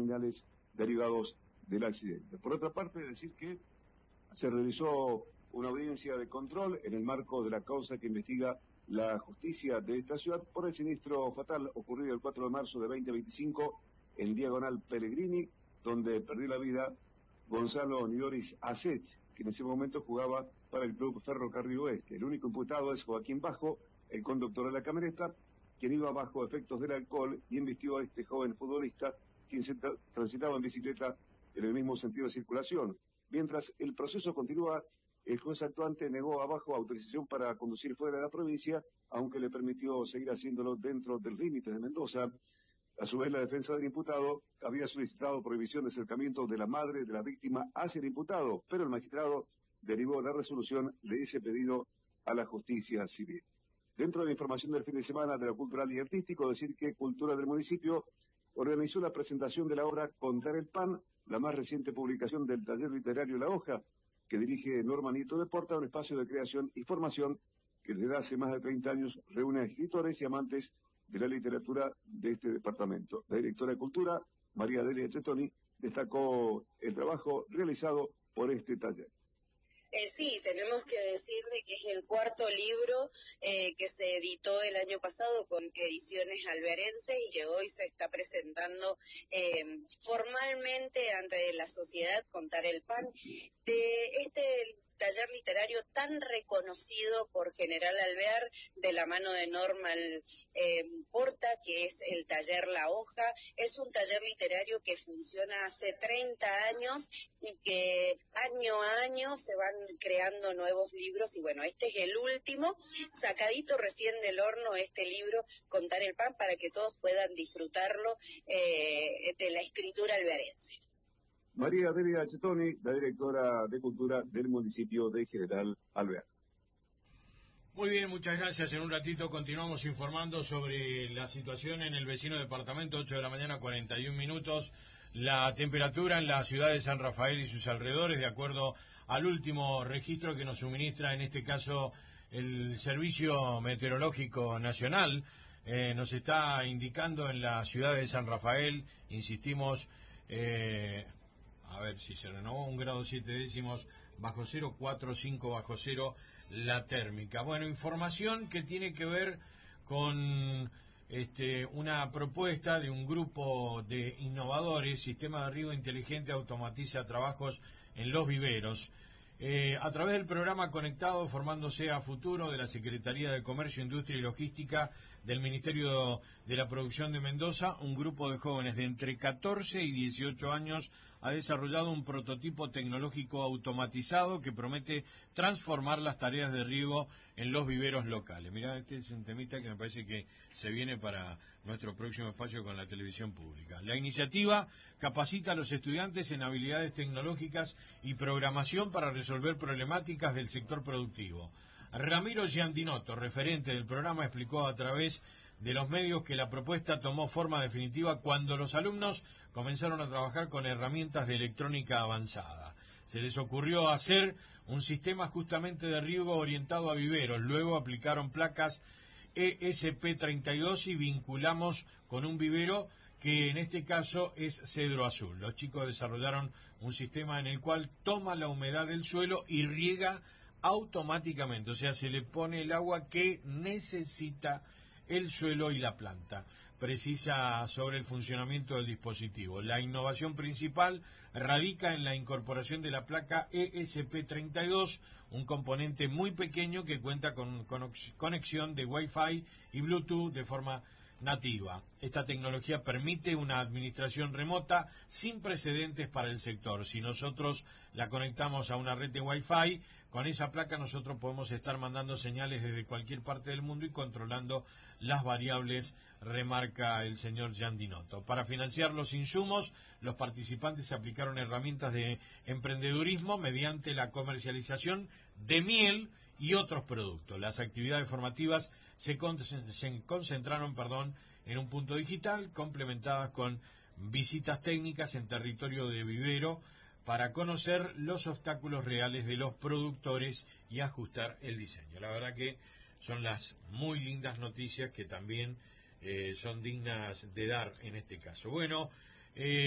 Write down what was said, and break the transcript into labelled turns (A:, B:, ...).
A: criminales derivados del accidente. Por otra parte, decir que se realizó una audiencia de control en el marco de la causa que investiga la justicia de esta ciudad por el siniestro fatal ocurrido el 4 de marzo de 2025 en Diagonal Pellegrini, donde perdió la vida Gonzalo Nioris Acet, que en ese momento jugaba para el Club Ferrocarril Oeste. El único imputado es Joaquín Bajo, el conductor de la camioneta, quien iba bajo efectos del alcohol y embistió a este joven futbolista, quien se transitaba en bicicleta en el mismo sentido de circulación. Mientras el proceso continúa, el juez actuante negó a Bajo autorización para conducir fuera de la provincia, aunque le permitió seguir haciéndolo dentro del límite de Mendoza. A su vez, la defensa del imputado había solicitado prohibición de acercamiento de la madre de la víctima hacia el imputado, pero el magistrado derivó la resolución de ese pedido a la justicia civil. Dentro de la información del fin de semana de lo cultural y artístico, decir que Cultura del Municipio organizó la presentación de la obra Contar el Pan, la más reciente publicación del taller literario La Hoja, que dirige Norma Nieto de Porta, un espacio de creación y formación que desde hace más de 30 años reúne a escritores y amantes de la literatura de este departamento. La directora de Cultura, María Delia Chetoni, destacó el trabajo realizado por este taller.
B: Sí, tenemos que decir de que es el cuarto libro que se editó el año pasado con Ediciones Alvearenses y que hoy se está presentando formalmente ante la sociedad, Contar el Pan, de este taller literario tan reconocido por General Alvear, de la mano de Norma Porta, que es el taller La Hoja. Es un taller literario que funciona hace 30 años y que año a año se van creando nuevos libros, y bueno, este es el último, sacadito recién del horno este libro, Contar el Pan, para que todos puedan disfrutarlo de la escritura alvearense.
A: María Delia Chetoni, la directora de Cultura del municipio de General Alvear.
C: Muy bien, muchas gracias. En un ratito continuamos informando sobre la situación en el vecino departamento, 8 de la mañana, 41 minutos. La temperatura en la ciudad de San Rafael y sus alrededores, de acuerdo al último registro que nos suministra, en este caso, el Servicio Meteorológico Nacional, nos está indicando en la ciudad de San Rafael, insistimos, a ver si se renovó, 1 grado 7 décimos bajo cero, 4,5 bajo cero la térmica. Bueno, información que tiene que ver con una propuesta de un grupo de innovadores. Sistema de riego inteligente automatiza trabajos en los viveros. A través del programa Conectado, formándose a futuro de la Secretaría de Comercio, Industria y Logística del Ministerio de la Producción de Mendoza, un grupo de jóvenes de entre 14 y 18 años ha desarrollado un prototipo tecnológico automatizado que promete transformar las tareas de riego en los viveros locales. Mirá, este es un temita que me parece que se viene para nuestro próximo espacio con la televisión pública. La iniciativa capacita a los estudiantes en habilidades tecnológicas y programación para resolver problemáticas del sector productivo. Ramiro Giandinotto, referente del programa, explicó a través de los medios que la propuesta tomó forma definitiva cuando los alumnos comenzaron a trabajar con herramientas de electrónica avanzada. Se les ocurrió hacer un sistema justamente de riego orientado a viveros. Luego aplicaron placas ESP32 y vinculamos con un vivero que en este caso es cedro azul. Los chicos desarrollaron un sistema en el cual toma la humedad del suelo y riega automáticamente, o sea, se le pone el agua que necesita el suelo y la planta. Precisa sobre el funcionamiento del dispositivo. La innovación principal radica en la incorporación de la placa ESP32, un componente muy pequeño que cuenta con conexión de Wi-Fi y Bluetooth de forma nativa. Esta tecnología permite una administración remota sin precedentes para el sector. Si nosotros la conectamos a una red de Wi-Fi, con esa placa nosotros podemos estar mandando señales desde cualquier parte del mundo y controlando las variables, remarca el señor Giandinotto. Para financiar los insumos, los participantes aplicaron herramientas de emprendedurismo mediante la comercialización de miel y otros productos. Las actividades formativas se concentraron en un punto digital, complementadas con visitas técnicas en territorio de vivero para conocer los obstáculos reales de los productores y ajustar el diseño. La verdad que son las muy lindas noticias que también son dignas de dar en este caso. Bueno,